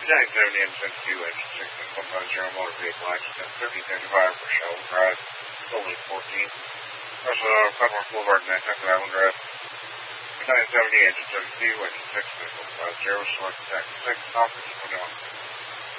970 and 72 engine 6150 motor vehicle accident 1335 for Shell Drive, Building 14. Also, Cutmore Boulevard, Nantucket Island Drive. 970 engine 72 engine 6 vehicle 50 select taxi 6 office 21.